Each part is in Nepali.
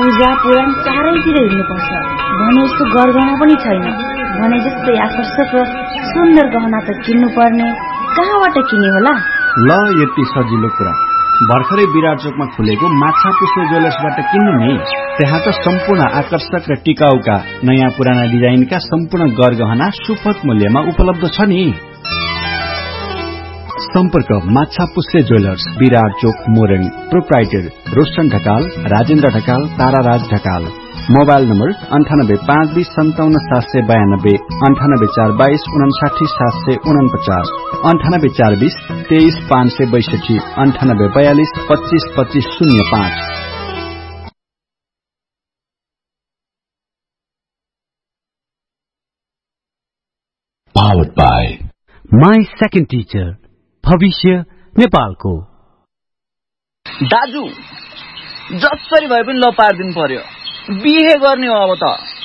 पूजा पुराण चारैतिर हिँड्नुपर्छ भने जस्तो गरगहना पनि छैन। भने जस्तै आकर्षक र सुन्दर गहना त किन्नु पर्ने, कहाँबाट किन्ने होला? ल यति सजिलो कुरा, भर्खरै विराट चोकमा खुलेको माछा पुष्पे ज्वेलर्सबाट किन्नु नि। त्यहाँ त सम्पूर्ण आकर्षक र टिकाउका नयाँ पुराना डिजाइनका सम्पूर्ण गरगहना सुपथ मूल्यमा उपलब्ध छ नि। सम्पर्क माछा पुष्पे jewellers, Virat Chowk, Morang. Proprietor Roshan Dhakal, Rajendra Dhakal, ताराराज Dhakal. Mobile number 98 520 57 792, 98 422 59 749, 98 420 23 562, 98 42 25 25 05। Powered by My Second Teacher, भविष्य नेपालको। दाजु जसरी भए पनि ल पारिदिनु पर्यो, बिहे गर्ने हो अब त।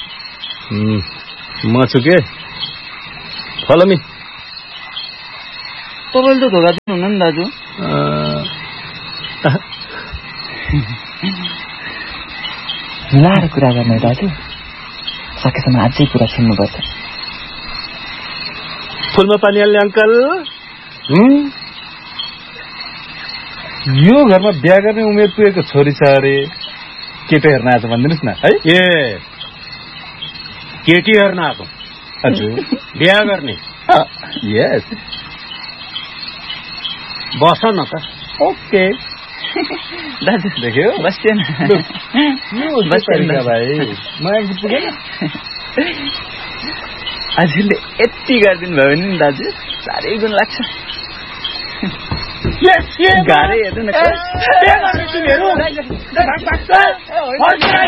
म छु के फलमी, तपाईँले त धोका दिनुहुन्न नि दाजु। मिलाएर कुरा गर्ने दाजु, सकेसम्म अझै कुरा सुन्नुपर्छ। फुलमा पानी हाल्ने अङ्कल, यो घरमा बिहा गर्ने उमेर पुगेको छोरी छ अरे, केटो हेर्न आएको भनिदिनुहोस् न है। ए केटी हेर्न आएको? हजुर, बिहा गर्ने? यस। बस न त। ओके दाजु, देख्यो बस्दैन भाइ, माया पुगेन। हजुरले यति गरिदिनु भयो भने नि दाजु साह्रै गुण लाग्छ। गाह्रै हेर्नु न।